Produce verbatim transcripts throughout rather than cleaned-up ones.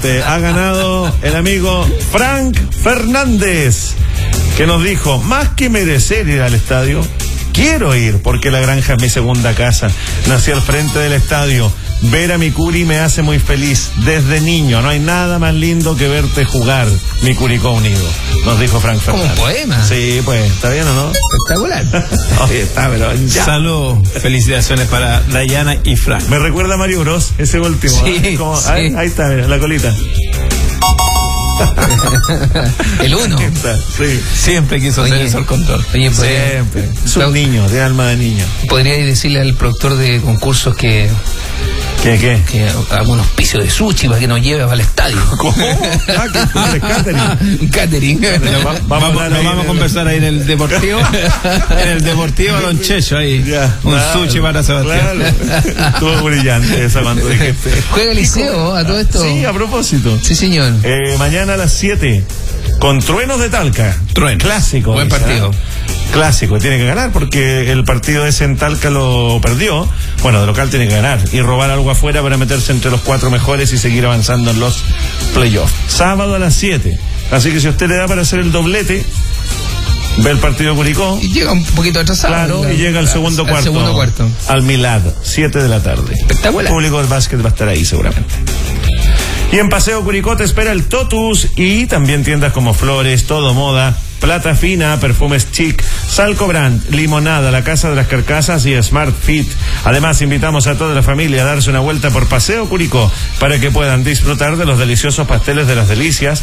Exactamente. Ha ganado el amigo Frank Fernández, que nos dijo, más que merecer ir al estadio, quiero ir porque la granja es mi segunda casa. Nací al frente del estadio. Ver a mi Curi me hace muy feliz. Desde niño, no hay nada más lindo que verte jugar, mi Curicó unido. Nos dijo Frank Fernández. Como un poema. Sí, pues, ¿está bien o no? Espectacular. Oye, está, pero ya. Salud, felicitaciones para Dayana y Frank. Me recuerda a Mario Bros, ese último. Sí, ¿eh? Como, sí. Ahí, ahí está, mira, la colita. El uno. Sí. Siempre quiso Oye, tener eso al control. Oye, podría, Siempre. Es un Clau- niño, de alma de niño. podríais decirle al productor de concursos que, ¿Qué, qué? que algunos pisos de sushi para que nos lleve al estadio. ¿Cómo? Ah, que tú eres catering. Un catering. Pero va- Vamos, vamos a hablar nos ahí vamos a de- conversar ahí en el deportivo. En el deportivo Don Checho ahí. Ya, un claro, sushi para Sebastián. Claro. Estuvo brillante esa cuando dijiste. Juega el Liceo a todo esto. Sí, a propósito. Sí, señor. Eh, mañana a las siete, con Truenos de Talca. Truenos. Clásico. Buen dice, partido. ¿eh? Clásico, tiene que ganar porque el partido ese en Talca lo perdió. Bueno, de local tiene que ganar y robar algo afuera para meterse entre los cuatro mejores y seguir avanzando en los playoffs. Sábado a las siete. Así que si usted le da para hacer el doblete, ve el partido de Curicó. Y llega un poquito atrasado. Claro, La- y llega al segundo al cuarto. segundo cuarto. Al Milad, siete de la tarde. Espectacular. El público del básquet va a estar ahí seguramente. Y en Paseo Curicó te espera el Totus y también tiendas como Flores, Todo Moda, Plata Fina, Perfumes Chic, Salco Brand, Limonada, La Casa de las Carcasas y Smart Fit. Además, invitamos a toda la familia a darse una vuelta por Paseo Curicó para que puedan disfrutar de los deliciosos pasteles de las delicias,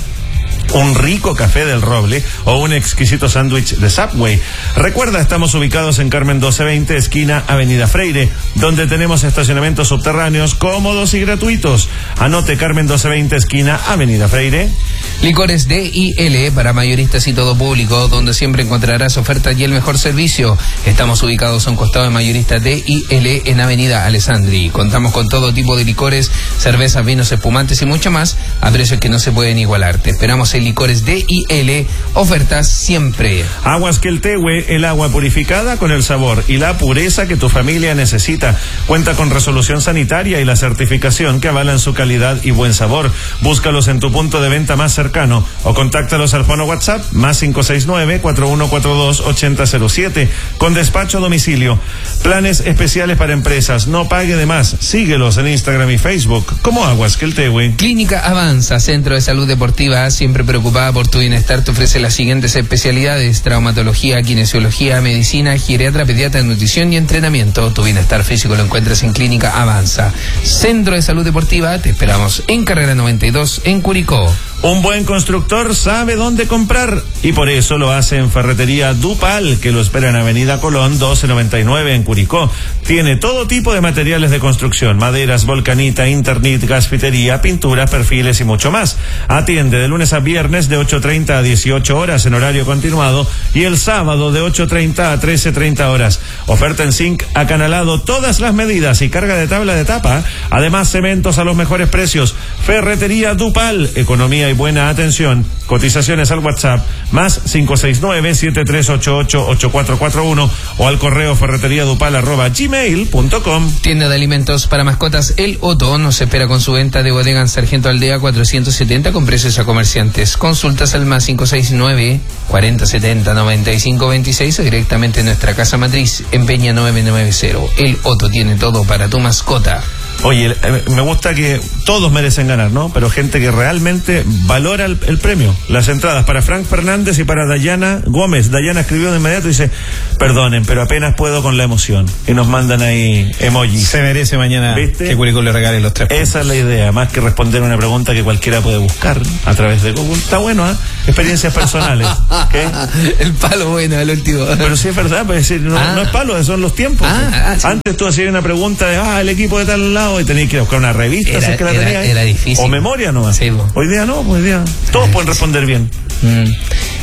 un rico café del Roble o un exquisito sándwich de Subway. Recuerda, estamos ubicados en Carmen doce veinte, esquina Avenida Freire, donde tenemos estacionamientos subterráneos cómodos y gratuitos. Anote Carmen doce veinte, esquina Avenida Freire. Licores D I L para mayoristas y todo público, donde siempre encontrarás ofertas y el mejor servicio. Estamos ubicados a un costado de mayorista D I L en Avenida Alessandri. Contamos con todo tipo de licores, cervezas, vinos, espumantes y mucho más a precios que no se pueden igualar. Te esperamos en Licores D I L, ofertas siempre. Aguas Queltehue, el agua purificada con el sabor y la pureza que tu familia necesita. Cuenta con resolución sanitaria y la certificación que avalan su calidad y buen sabor. Búscalos en tu punto de venta más cercano o contáctalos al fono WhatsApp más cinco seis nueve, cuatro uno cuatro dos, ocho cero cero siete con despacho a domicilio. Planes especiales para empresas, no pague de más. Síguelos en Instagram y Facebook como Aguas Queltehue. Clínica Avanza, Centro de Salud Deportiva, siempre preocupada por tu bienestar, te ofrece las siguientes especialidades: traumatología, kinesiología, medicina, geriatra, pediatra, nutrición y entrenamiento. Tu bienestar físico lo encuentras en Clínica Avanza. Centro de Salud Deportiva, te esperamos en Carrera noventa y dos en Curicó. Un buen constructor sabe dónde comprar y por eso lo hace en Ferretería Dupal, que lo espera en Avenida Colón doce noventa y nueve en Curicó. Tiene todo tipo de materiales de construcción, maderas, volcanita, internet, gasfitería, pinturas, perfiles y mucho más. Atiende de lunes a viernes de ocho treinta a dieciocho horas en horario continuado y el sábado de ocho treinta a trece treinta horas. Oferta en zinc acanalado, todas las medidas y carga de tabla de tapa. Además, cementos a los mejores precios. Ferretería Dupal, economía y buena atención. Cotizaciones al WhatsApp más cinco seis nueve, siete tres ocho ocho, ocho cuatro cuatro uno o al correo ferreteriadupal arroba gmail punto com. Tienda de alimentos para mascotas El Otto nos espera con su venta de bodega en Sargento Aldea cuatrocientos setenta con precios a comerciantes. Consultas al más cinco seis nueve, cuarenta setenta, noventa y cinco veintiséis o directamente en nuestra casa matriz en Peña nueve noventa. El Otto tiene todo para tu mascota. Oye, eh, me gusta que todos merecen ganar, ¿no? Pero gente que realmente valora el, el premio. Las entradas para Frank Fernández y para Dayana Gómez. Dayana escribió de inmediato y dice, perdonen, pero apenas puedo con la emoción. Y nos mandan ahí emojis. Se merece mañana, ¿viste?, que Curicó le regale los tres puntos. Esa es la idea, más que responder una pregunta que cualquiera puede buscar a través de Google. Está bueno, ¿eh? Experiencias personales. ¿Qué? El palo bueno, el último. Pero sí es verdad, pues, decir, no, Ah. no es palo, son los tiempos. Ah, pues. ah, sí. Antes tú hacías una pregunta de, ah, el equipo de tal lado, y tenías que ir a buscar una revista, Era- si es que la era- tenías ahí. era difícil. O memoria nomás. Sí, po. Hoy día no, pues hoy día todos pueden responder bien. Mm.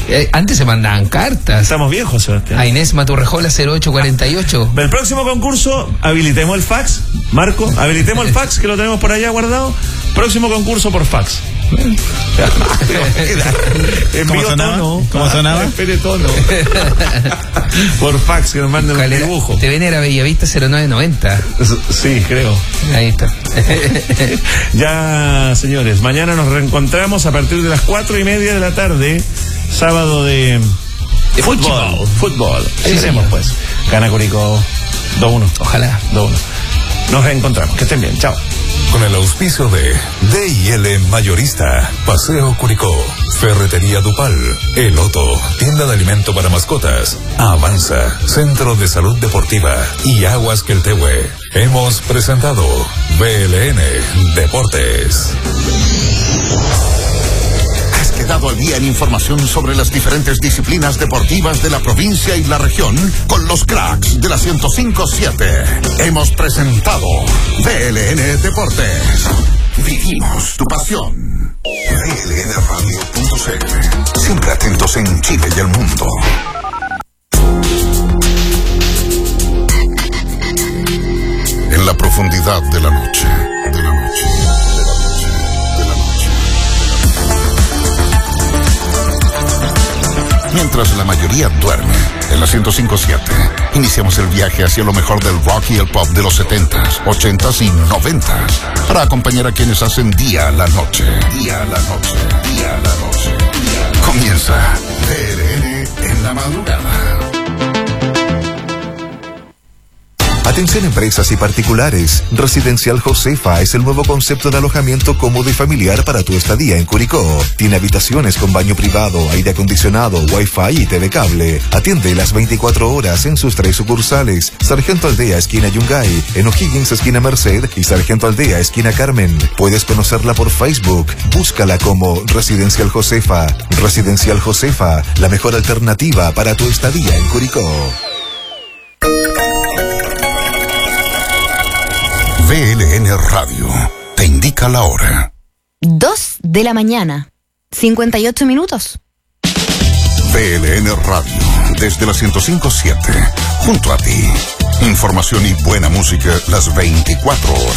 Eh, antes se mandaban cartas. Estamos viejos, Sebastián. A Inés Maturrejola cero ocho cuarenta y ocho. El próximo concurso, habilitemos el fax. Marco, habilitemos el fax, que lo tenemos por allá guardado. Próximo concurso por fax. ¿Cómo sonaba? Tono. ¿Cómo sonaba? Espere tono. Por fax, que nos manden un dibujo. T V N era Bellavista cero nueve noventa. Sí, creo. Ahí está. Ya, señores, mañana nos reencontramos a partir de las cuatro y media de la tarde, sábado de, de fútbol. Fútbol. Ahí seremos, pues. Gana Curicó dos uno. Ojalá. dos uno. Nos reencontramos. Que estén bien. Chao. Con el auspicio de D y L Mayorista, Paseo Curicó, Ferretería Dupal, Eloto, Tienda de Alimento para Mascotas, Avanza, Centro de Salud Deportiva y Aguas Queltehue. Hemos presentado B L N Deportes. Has quedado al día en información sobre las diferentes disciplinas deportivas de la provincia y la región con los cracks de la ciento cinco siete. Hemos presentado B L N Deportes. Vivimos tu pasión. B L N radio punto c l. Siempre atentos en Chile y el mundo. En la profundidad de la noche, de la noche, de la noche. Mientras la mayoría duerme, en la ciento cinco siete, iniciamos el viaje hacia lo mejor del rock y el pop de los setentas, ochentas y noventas, para acompañar a quienes hacen día a la noche, día a la noche, día a la noche. Comienza B L N en la madrugada. Atención empresas y particulares. Residencial Josefa es el nuevo concepto de alojamiento cómodo y familiar para tu estadía en Curicó. Tiene habitaciones con baño privado, aire acondicionado, wifi y T V cable. Atiende las veinticuatro horas en sus tres sucursales. Sargento Aldea, esquina Yungay, en O'Higgins, esquina Merced, y Sargento Aldea, esquina Carmen. Puedes conocerla por Facebook. Búscala como Residencial Josefa. Residencial Josefa, la mejor alternativa para tu estadía en Curicó. B L N Radio te indica la hora. Dos de la mañana, cincuenta y ocho minutos. B L N Radio, desde la ciento cinco siete, junto a ti. Información y buena música las veinticuatro horas.